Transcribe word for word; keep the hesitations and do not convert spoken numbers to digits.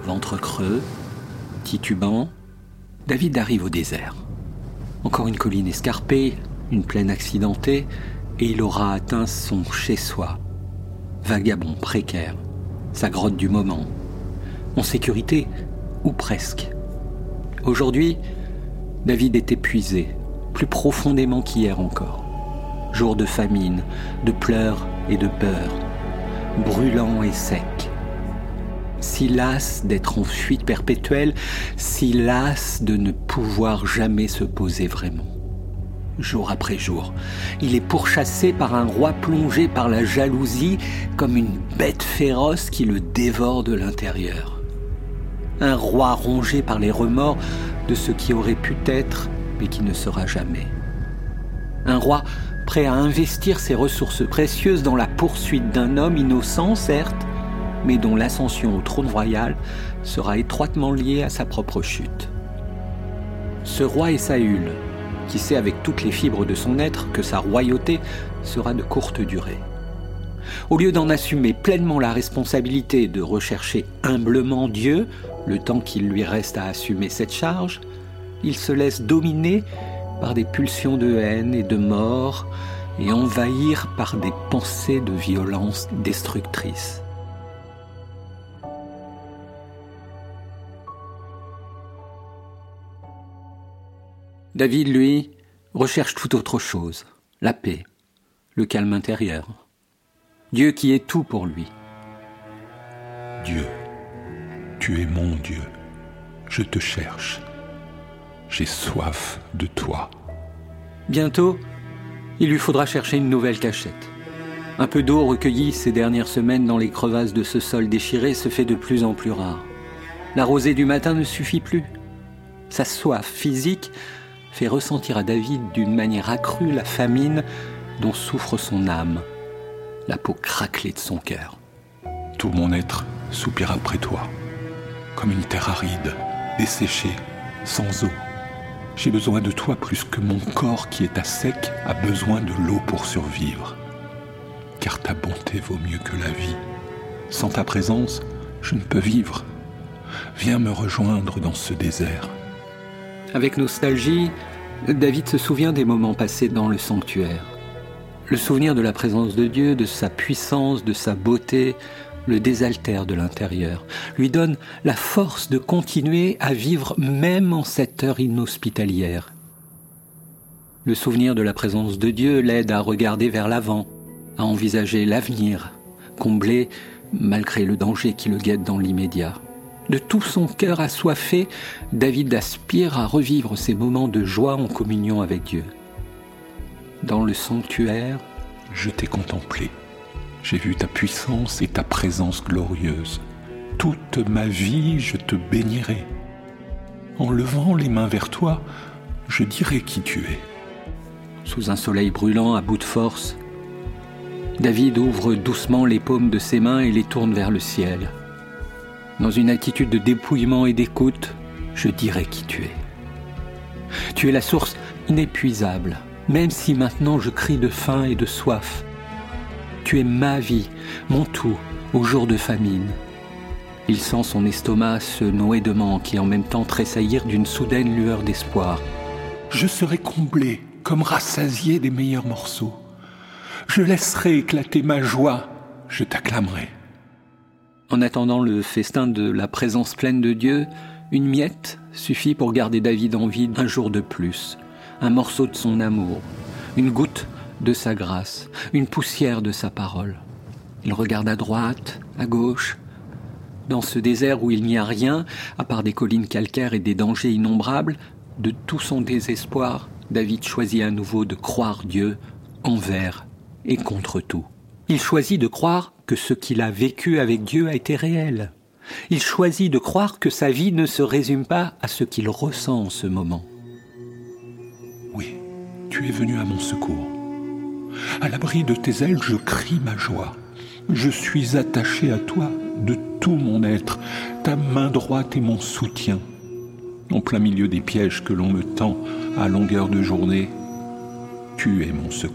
Ventre creux, titubant, David arrive au désert. Encore une colline escarpée, une plaine accidentée, et il aura atteint son chez-soi. Vagabond précaire, sa grotte du moment. En sécurité, ou presque. Aujourd'hui, David est épuisé, plus profondément qu'hier encore. Jour de famine, de pleurs et de peur, brûlant et sec. Si las d'être en fuite perpétuelle, si las de ne pouvoir jamais se poser vraiment. Jour après jour, il est pourchassé par un roi plongé par la jalousie comme une bête féroce qui le dévore de l'intérieur. Un roi rongé par les remords de ce qui aurait pu être mais qui ne sera jamais. Un roi prêt à investir ses ressources précieuses dans la poursuite d'un homme innocent, certes, mais dont l'ascension au trône royal sera étroitement liée à sa propre chute. Ce roi est Saül, qui sait avec toutes les fibres de son être que sa royauté sera de courte durée. Au lieu d'en assumer pleinement la responsabilité de rechercher humblement Dieu, le temps qu'il lui reste à assumer cette charge, il se laisse dominer par des pulsions de haine et de mort et envahir par des pensées de violence destructrices. David, lui, recherche tout autre chose, la paix, le calme intérieur. Dieu qui est tout pour lui. Dieu, tu es mon Dieu, je te cherche, j'ai soif de toi. Bientôt, il lui faudra chercher une nouvelle cachette. Un peu d'eau recueillie ces dernières semaines dans les crevasses de ce sol déchiré se fait de plus en plus rare. La rosée du matin ne suffit plus. Sa soif physique fait ressentir à David d'une manière accrue la famine dont souffre son âme, la peau craquelée de son cœur. Tout mon être soupire après toi, comme une terre aride, desséchée, sans eau. J'ai besoin de toi plus que mon corps qui est à sec a besoin de l'eau pour survivre. Car ta bonté vaut mieux que la vie. Sans ta présence, je ne peux vivre. Viens me rejoindre dans ce désert. Avec nostalgie, David se souvient des moments passés dans le sanctuaire. Le souvenir de la présence de Dieu, de sa puissance, de sa beauté, le désaltère de l'intérieur, lui donne la force de continuer à vivre même en cette heure inhospitalière. Le souvenir de la présence de Dieu l'aide à regarder vers l'avant, à envisager l'avenir, comblé malgré le danger qui le guette dans l'immédiat. De tout son cœur assoiffé, David aspire à revivre ces moments de joie en communion avec Dieu. Dans le sanctuaire, je t'ai contemplé. J'ai vu ta puissance et ta présence glorieuse. Toute ma vie, je te bénirai. En levant les mains vers toi, je dirai qui tu es. Sous un soleil brûlant à bout de force, David ouvre doucement les paumes de ses mains et les tourne vers le ciel. Dans une attitude de dépouillement et d'écoute, je dirai qui tu es. Tu es la source inépuisable, même si maintenant je crie de faim et de soif. Tu es ma vie, mon tout, au jour de famine. Il sent son estomac se nouer de manque et en même temps tressaillir d'une soudaine lueur d'espoir. Je serai comblé, comme rassasié des meilleurs morceaux. Je laisserai éclater ma joie, je t'acclamerai. En attendant le festin de la présence pleine de Dieu, une miette suffit pour garder David en vie un jour de plus, un morceau de son amour, une goutte de sa grâce, une poussière de sa parole. Il regarde à droite, à gauche. Dans ce désert où il n'y a rien, à part des collines calcaires et des dangers innombrables, de tout son désespoir, David choisit à nouveau de croire Dieu envers et contre tout. Il choisit de croire que ce qu'il a vécu avec Dieu a été réel. Il choisit de croire que sa vie ne se résume pas à ce qu'il ressent en ce moment. Oui, tu es venu à mon secours. À l'abri de tes ailes, je crie ma joie. Je suis attaché à toi de tout mon être. Ta main droite est mon soutien. En plein milieu des pièges que l'on me tend à longueur de journée, tu es mon secours.